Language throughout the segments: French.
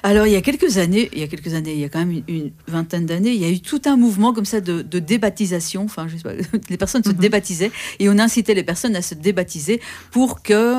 Alors, il y a quand même une vingtaine d'années, il y a eu tout un mouvement comme ça de débaptisation. Enfin, je sais pas, les personnes se débaptisaient et on incitait les personnes à se débaptiser pour que,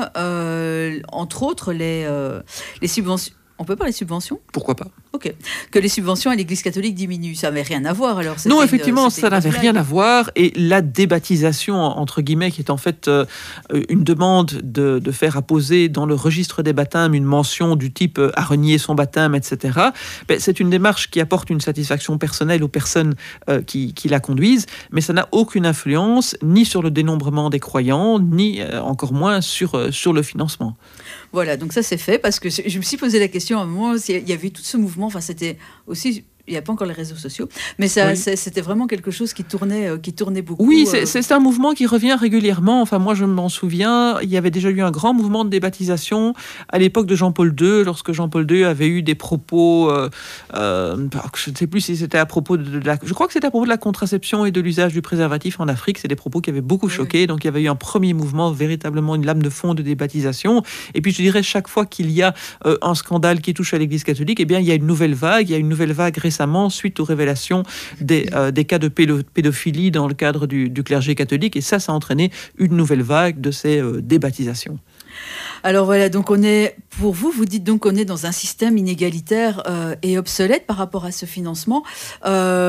entre autres, les subventions. On peut parler de subventions ? Pourquoi pas ? Ok. Que les subventions à l'Église catholique diminuent. Ça n'avait rien à voir alors. Non, effectivement, ça n'avait rien à voir. Et la débaptisation, entre guillemets, qui est en fait une demande de faire apposer dans le registre des baptêmes une mention du type « a renié son baptême », etc. C'est une démarche qui apporte une satisfaction personnelle aux personnes qui la conduisent, mais ça n'a aucune influence ni sur le dénombrement des croyants, ni encore moins sur le financement. Voilà, donc ça c'est fait, parce que je me suis posé la question à un moment, il y avait tout ce mouvement, enfin c'était aussi... Il n'y a pas encore les réseaux sociaux, mais c'était vraiment quelque chose qui tournait beaucoup. Oui, c'est un mouvement qui revient régulièrement. Enfin, moi, je m'en souviens, il y avait déjà eu un grand mouvement de débaptisation à l'époque de Jean-Paul II, lorsque Jean-Paul II avait eu des propos, je ne sais plus si c'était à propos je crois que c'était à propos de la contraception et de l'usage du préservatif en Afrique. C'est des propos qui avaient beaucoup choqué. Donc, il y avait eu un premier mouvement, véritablement une lame de fond de débaptisation. Et puis, je dirais, chaque fois qu'il y a un scandale qui touche à l'Église catholique, eh bien, il y a une nouvelle vague. Il y a une nouvelle vague récemment suite aux révélations des cas de pédophilie dans le cadre du clergé catholique. Et ça a entraîné une nouvelle vague de ces débaptisations. Alors voilà, donc vous dites donc qu'on est dans un système inégalitaire et obsolète par rapport à ce financement. Pourquoi ?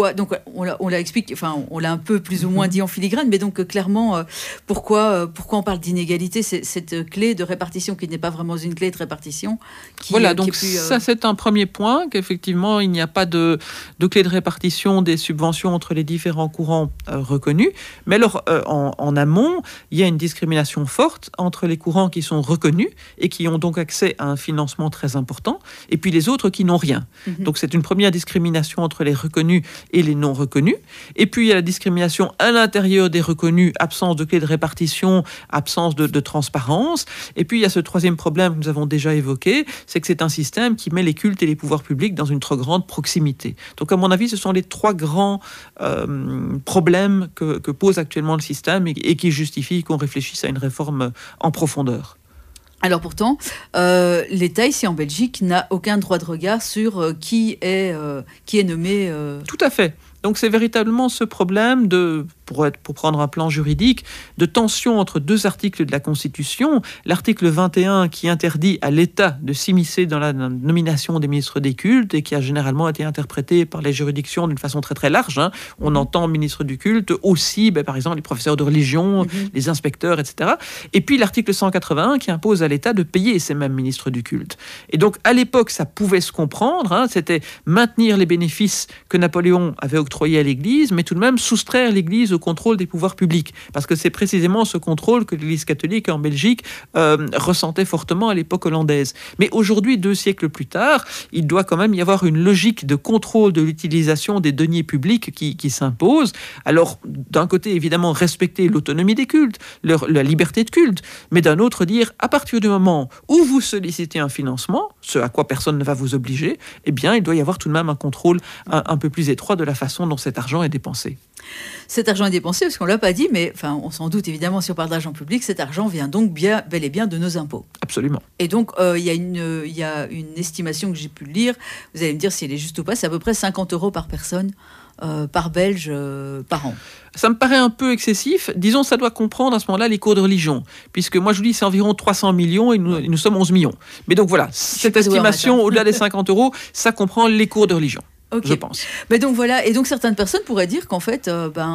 Donc on l'a expliqué, enfin on l'a un peu plus ou moins dit en filigrane, mais donc clairement, pourquoi on parle d'inégalité, cette clé de répartition qui n'est pas vraiment une clé de répartition. Donc ça c'est un premier point, qu'effectivement il n'y a pas de clé de répartition des subventions entre les différents courants reconnus. Mais alors en amont, il y a une discrimination forte entre les courants qui sont reconnus et qui ont donc accès à un financement très important, et puis les autres qui n'ont rien. Donc c'est une première discrimination entre les reconnus et les non reconnus. Et puis il y a la discrimination à l'intérieur des reconnus, absence de clé de répartition, absence de transparence. Et puis il y a ce troisième problème que nous avons déjà évoqué, c'est que c'est un système qui met les cultes et les pouvoirs publics dans une trop grande proximité. Donc à mon avis, ce sont les trois grands problèmes que pose actuellement le système et qui justifient qu'on réfléchisse à une réforme en profondeur. Alors pourtant, l'État ici en Belgique n'a aucun droit de regard sur qui est nommé. Tout à fait. Donc c'est véritablement ce problème pour prendre un plan juridique, de tension entre deux articles de la Constitution. L'article 21 qui interdit à l'État de s'immiscer dans la nomination des ministres des cultes et qui a généralement été interprété par les juridictions d'une façon très très large. On entend ministre du culte aussi, par exemple, les professeurs de religion, les inspecteurs, etc. Et puis l'article 181 qui impose à l'État de payer ces mêmes ministres du culte. Et donc à l'époque, ça pouvait se comprendre, c'était maintenir les bénéfices que Napoléon avait octroyés à l'Église, mais tout de même soustraire l'Église au contrôle des pouvoirs publics, parce que c'est précisément ce contrôle que l'Église catholique en Belgique ressentait fortement à l'époque hollandaise. Mais aujourd'hui, 2 siècles plus tard, il doit quand même y avoir une logique de contrôle de l'utilisation des deniers publics qui s'impose. Alors, d'un côté, évidemment, respecter l'autonomie des cultes, la liberté de culte, mais d'un autre, dire, à partir du moment où vous sollicitez un financement, ce à quoi personne ne va vous obliger, eh bien, il doit y avoir tout de même un contrôle un peu plus étroit de la façon dont cet argent est dépensé. Cet argent est dépensé, parce qu'on ne l'a pas dit, mais enfin, on s'en doute évidemment si on parle d'argent public, cet argent vient donc bel et bien de nos impôts. Absolument. Et donc, il y a une estimation que j'ai pu lire, vous allez me dire si elle est juste ou pas, c'est à peu près 50 € par personne, par Belge, par an. Ça me paraît un peu excessif. Disons, ça doit comprendre à ce moment-là les cours de religion, puisque moi je vous dis c'est environ 300 millions et nous sommes 11 millions. Mais donc voilà, cette estimation au-delà des 50 €, ça comprend les cours de religion. Okay. Je pense. Mais donc voilà, et donc certaines personnes pourraient dire qu'en fait,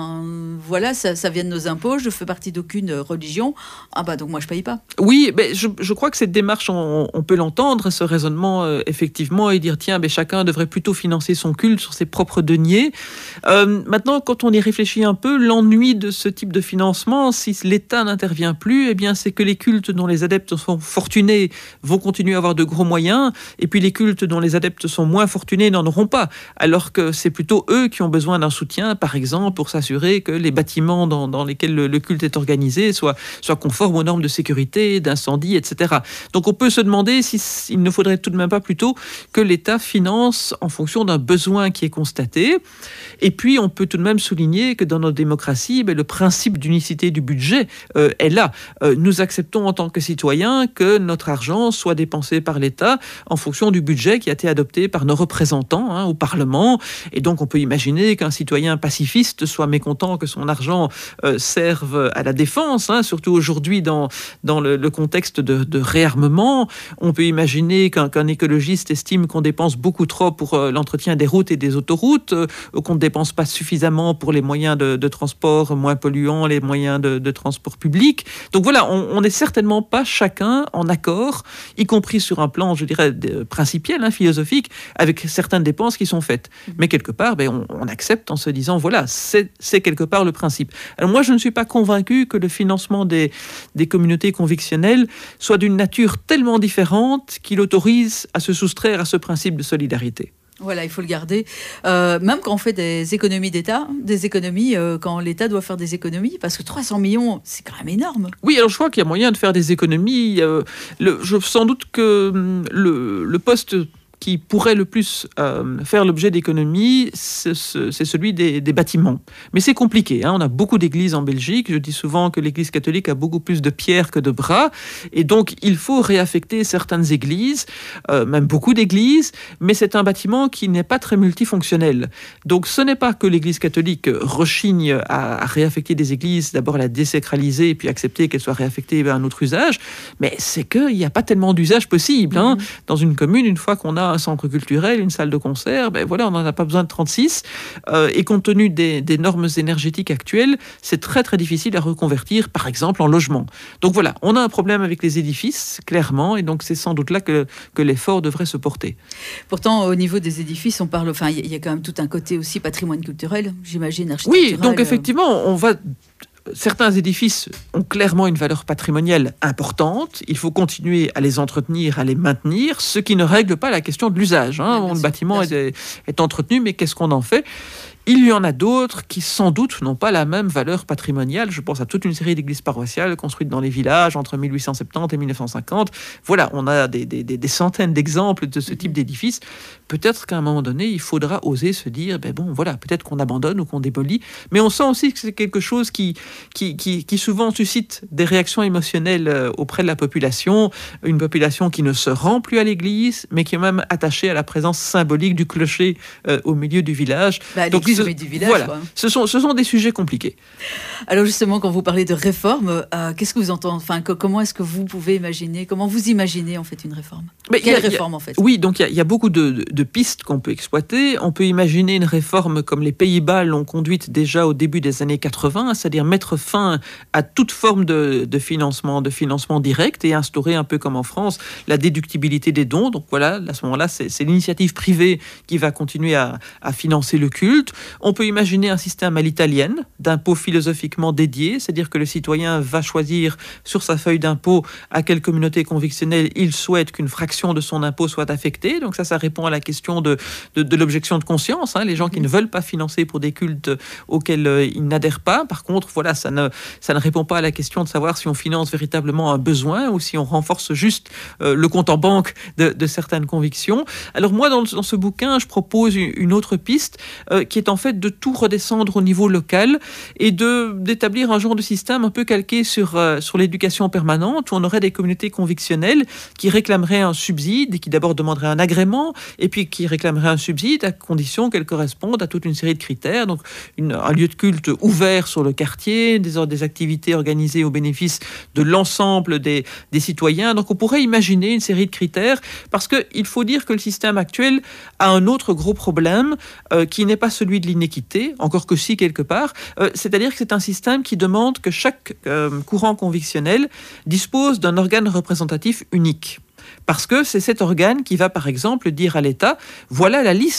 voilà, ça vient de nos impôts, je fais partie d'aucune religion, donc moi je paye pas. Oui, mais je crois que cette démarche, on peut l'entendre, ce raisonnement effectivement, et dire tiens, chacun devrait plutôt financer son culte sur ses propres deniers. Maintenant, quand on y réfléchit un peu, l'ennui de ce type de financement, si l'État n'intervient plus, eh bien c'est que les cultes dont les adeptes sont fortunés vont continuer à avoir de gros moyens, et puis les cultes dont les adeptes sont moins fortunés n'en auront pas. alors que c'est plutôt eux qui ont besoin d'un soutien, par exemple, pour s'assurer que les bâtiments dans lesquels le culte est organisé soient conformes aux normes de sécurité, d'incendie, etc. Donc on peut se demander s'il ne faudrait tout de même pas plutôt que l'État finance en fonction d'un besoin qui est constaté. Et puis on peut tout de même souligner que dans notre démocratie, le principe d'unicité du budget est là. Nous acceptons en tant que citoyens que notre argent soit dépensé par l'État en fonction du budget qui a été adopté par nos représentants au Parlement. Et donc on peut imaginer qu'un citoyen pacifiste soit mécontent que son argent serve à la défense, surtout aujourd'hui dans le contexte de réarmement. On peut imaginer qu'un écologiste estime qu'on dépense beaucoup trop pour l'entretien des routes et des autoroutes, qu'on ne dépense pas suffisamment pour les moyens de transport moins polluants, les moyens de transport public. Donc voilà, on n'est certainement pas chacun en accord, y compris sur un plan, je dirais, principiel, philosophique, avec certaines dépenses qui sont faites. Mais quelque part, on accepte en se disant, voilà, c'est quelque part le principe. Alors moi, je ne suis pas convaincu que le financement des communautés convictionnelles soit d'une nature tellement différente qu'il autorise à se soustraire à ce principe de solidarité. Voilà, il faut le garder. Même quand on fait des économies d'État, quand l'État doit faire des économies, parce que 300 millions, c'est quand même énorme. Oui, alors je crois qu'il y a moyen de faire des économies. Sans doute que le poste qui pourrait le plus faire l'objet d'économies, c'est celui des bâtiments. Mais c'est compliqué. On a beaucoup d'églises en Belgique. Je dis souvent que l'Église catholique a beaucoup plus de pierres que de bras. Et donc, il faut réaffecter certaines églises, même beaucoup d'églises. Mais c'est un bâtiment qui n'est pas très multifonctionnel. Donc, ce n'est pas que l'Église catholique rechigne à réaffecter des églises, d'abord à la désacraliser et puis accepter qu'elles soient réaffectées à un autre usage. Mais c'est qu'il n'y a pas tellement d'usage possible. Dans une commune, une fois qu'on a un centre culturel, une salle de concert, on n'en a pas besoin de 36. Et compte tenu des normes énergétiques actuelles, c'est très très difficile à reconvertir, par exemple, en logement. Donc voilà, on a un problème avec les édifices, clairement, et donc c'est sans doute là que l'effort devrait se porter. Pourtant, au niveau des édifices, il y a quand même tout un côté aussi patrimoine culturel, j'imagine, architectural. Oui, donc effectivement, certains édifices ont clairement une valeur patrimoniale importante. Il faut continuer à les entretenir, à les maintenir, ce qui ne règle pas la question de l'usage. Le bâtiment est entretenu, mais qu'est-ce qu'on en fait ? Il y en a d'autres qui, sans doute, n'ont pas la même valeur patrimoniale. Je pense à toute une série d'églises paroissiales construites dans les villages entre 1870 et 1950. Voilà, on a des centaines d'exemples de ce type d'édifices. Peut-être qu'à un moment donné, il faudra oser se dire, peut-être qu'on abandonne ou qu'on démolit. Mais on sent aussi que c'est quelque chose qui souvent suscite des réactions émotionnelles auprès de la population. Une population qui ne se rend plus à l'église, mais qui est même attachée à la présence symbolique du clocher au milieu du village. Donc, du village, voilà, ce sont des sujets compliqués. Alors justement, quand vous parlez de réforme, qu'est-ce que vous entendez ? Comment est-ce que vous pouvez imaginer ? Comment vous imaginez en fait une réforme ? Quelle réforme en fait ? Oui, donc il y a beaucoup de pistes qu'on peut exploiter. On peut imaginer une réforme comme les Pays-Bas l'ont conduite déjà au début des années 80, c'est-à-dire mettre fin à toute forme de financement direct et instaurer un peu comme en France la déductibilité des dons. Donc voilà, à ce moment-là, c'est l'initiative privée qui va continuer à financer le culte. On peut imaginer un système à l'italienne, d'impôt philosophiquement dédié, c'est-à-dire que le citoyen va choisir sur sa feuille d'impôt à quelle communauté convictionnelle il souhaite qu'une fraction de son impôt soit affectée. Donc ça répond à la question de l'objection de conscience. Les gens qui ne veulent pas financer pour des cultes auxquels ils n'adhèrent pas. Par contre, voilà, ça ne répond pas à la question de savoir si on finance véritablement un besoin ou si on renforce juste le compte en banque de certaines convictions. Alors moi, dans ce bouquin, je propose une autre piste qui est en fait de tout redescendre au niveau local et d'établir un genre de système un peu calqué sur l'éducation permanente où on aurait des communautés convictionnelles qui réclameraient un subside et qui d'abord demanderaient un agrément et puis qui réclameraient un subside à condition qu'elles correspondent à toute une série de critères. Donc un lieu de culte ouvert sur le quartier, des activités organisées au bénéfice de l'ensemble des citoyens. Donc on pourrait imaginer une série de critères parce qu'il faut dire que le système actuel a un autre gros problème qui n'est pas celui de l'inéquité, encore que si quelque part, c'est-à-dire que c'est un système qui demande que chaque courant convictionnel dispose d'un organe représentatif unique. Parce que c'est cet organe qui va, par exemple, dire à l'État, voilà la liste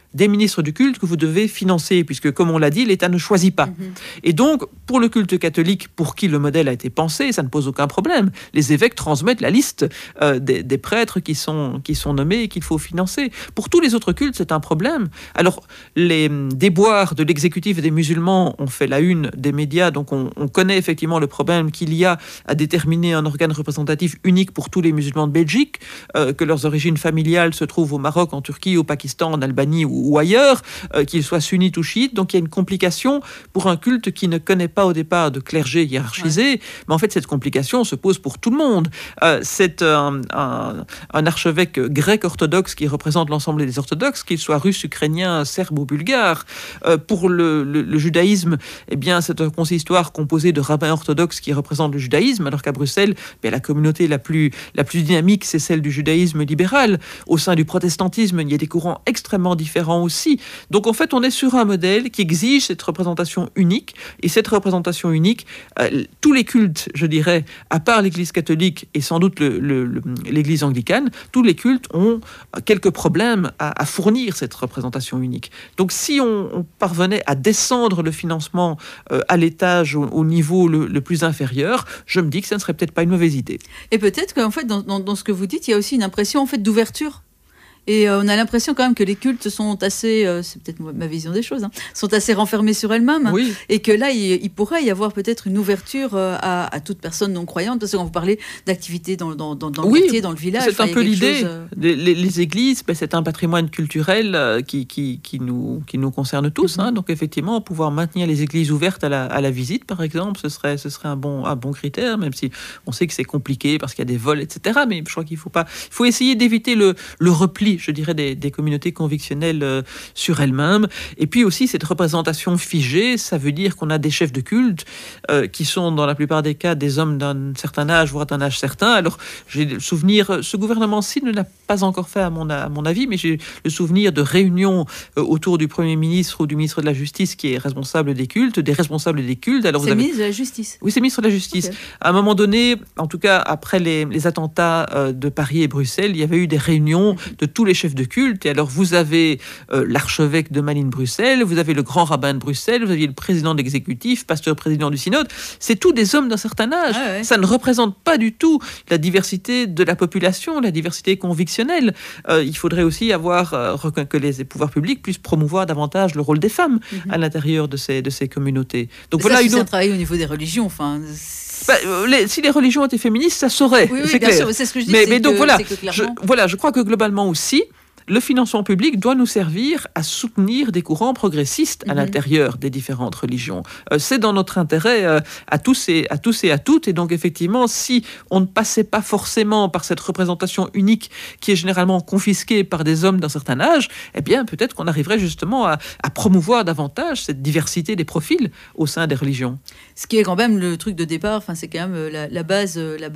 des ministres du culte que vous devez financer, puisque, comme on l'a dit, l'État ne choisit pas. Et donc, pour le culte catholique, pour qui le modèle a été pensé, ça ne pose aucun problème. Les évêques transmettent la liste des prêtres qui sont nommés et qu'il faut financer. Pour tous les autres cultes, c'est un problème. Alors, les déboires de l'exécutif et des musulmans ont fait la une des médias, donc on connaît effectivement le problème qu'il y a à déterminer un organe représentatif unique pour tous les musulmans de Belgique, que leurs origines familiales se trouvent au Maroc, en Turquie, au Pakistan, en Albanie ou ailleurs, qu'ils soient sunnites ou chiites. Donc il y a une complication pour un culte qui ne connaît pas au départ de clergé hiérarchisé, mais en fait cette complication se pose pour tout le monde. C'est un archevêque grec orthodoxe qui représente l'ensemble des orthodoxes, qu'il soit russe, ukrainien, serbe ou bulgare. Pour le judaïsme, eh bien, c'est un consistoire composé de rabbins orthodoxes qui représentent le judaïsme, alors qu'à Bruxelles, la communauté la plus dynamique, c'est celle du judaïsme libéral. Au sein du protestantisme, il y a des courants extrêmement différents aussi. Donc en fait, on est sur un modèle qui exige cette représentation unique, et cette représentation unique, tous les cultes, je dirais, à part l'Église catholique et sans doute l'Église anglicane, tous les cultes ont quelques problèmes à fournir cette représentation unique. Donc si on parvenait à descendre le financement à l'étage, au niveau le plus inférieur, je me dis que ça ne serait peut-être pas une mauvaise idée. Et peut-être qu'en fait, dans ce que vous dites, il y a aussi une impression en fait d'ouverture. Et on a l'impression quand même que les cultes sont assez, c'est peut-être ma vision des choses, sont assez renfermés sur elles-mêmes. Oui. Et que là, il pourrait y avoir peut-être une ouverture à toute personne non croyante. Parce que quand vous parlez d'activités dans le quartier, dans le village. C'est un peu l'idée. Les églises, c'est un patrimoine culturel qui nous concerne tous. Donc effectivement, pouvoir maintenir les églises ouvertes à la visite, par exemple, ce serait un bon critère, même si on sait que c'est compliqué parce qu'il y a des vols, etc. Mais je crois qu'il faut essayer d'éviter le repli, je dirais, des communautés convictionnelles sur elles-mêmes. Et puis aussi, cette représentation figée, ça veut dire qu'on a des chefs de culte qui sont, dans la plupart des cas, des hommes d'un certain âge, voire d'un âge certain. Alors, j'ai le souvenir, ce gouvernement-ci ne l'a pas encore fait, à mon avis, mais j'ai le souvenir de réunions autour du Premier ministre ou du ministre de la Justice, qui est responsable des cultes, des responsables des cultes. Alors, c'est le ministre de la Justice. Oui, c'est le ministre de la Justice. Okay. À un moment donné, en tout cas, après les attentats de Paris et Bruxelles, il y avait eu des réunions de tous les chefs de culte. Et alors, vous avez l'archevêque de Malines-Bruxelles, vous avez le grand rabbin de Bruxelles, vous aviez le président de l'exécutif, pasteur président du synode. C'est tous des hommes d'un certain âge. Ah ouais. Ça ne représente pas du tout la diversité de la population, la diversité convictionnelle. Il faudrait aussi que les pouvoirs publics puissent promouvoir davantage le rôle des femmes à l'intérieur de ces communautés. Donc voilà, c'est un travail au niveau des religions. Enfin, si les religions étaient féministes, ça saurait. Oui, c'est bien clair. sûr, c'est ce que je dis. Mais donc voilà, clairement... je crois que globalement aussi, le financement public doit nous servir à soutenir des courants progressistes à l'intérieur des différentes religions. C'est dans notre intérêt à tous et à toutes. Et donc, effectivement, si on ne passait pas forcément par cette représentation unique qui est généralement confisquée par des hommes d'un certain âge, eh bien, peut-être qu'on arriverait justement à promouvoir davantage cette diversité des profils au sein des religions. Ce qui est quand même le truc de départ, c'est quand même la base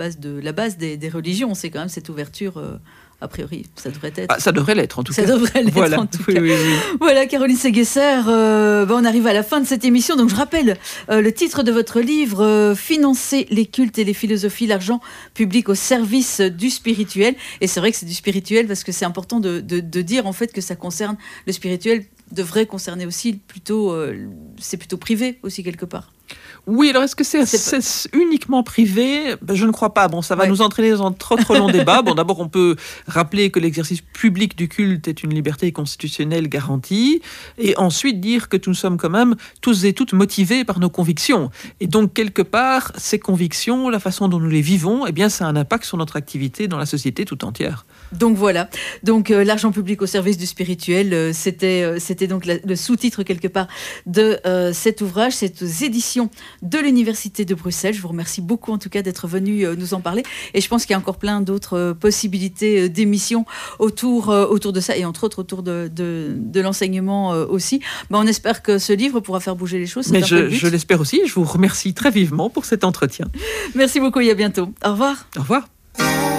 des religions, c'est quand même cette ouverture... A priori, ça devrait être. Ça devrait l'être, en tout cas. Ça devrait l'être, en tout cas. Oui. Voilà, Caroline Séguesser, on arrive à la fin de cette émission. Donc, je rappelle le titre de votre livre, Financer les cultes et les philosophies, l'argent public au service du spirituel. Et c'est vrai que c'est du spirituel parce que c'est important de dire, en fait, que ça concerne le spirituel, devrait concerner aussi c'est plutôt privé aussi, quelque part. Oui, alors est-ce que c'est uniquement privé ? Je ne crois pas. Bon, ça va nous entraîner dans un trop long débat. Bon, d'abord, on peut rappeler que l'exercice public du culte est une liberté constitutionnelle garantie, et ensuite dire que nous sommes quand même tous et toutes motivés par nos convictions. Et donc, quelque part, ces convictions, la façon dont nous les vivons, eh bien, ça a un impact sur notre activité dans la société tout entière. Donc voilà. Donc l'argent public au service du spirituel, c'était donc le sous-titre quelque part de cet ouvrage. C'est aux éditions de l'Université de Bruxelles. Je vous remercie beaucoup en tout cas d'être venu nous en parler. Et je pense qu'il y a encore plein d'autres possibilités d'émissions autour de ça, et entre autres autour de l'enseignement aussi. On espère que ce livre pourra faire bouger les choses. Mais je l'espère aussi. Je vous remercie très vivement pour cet entretien. Merci beaucoup et à bientôt. Au revoir. Au revoir.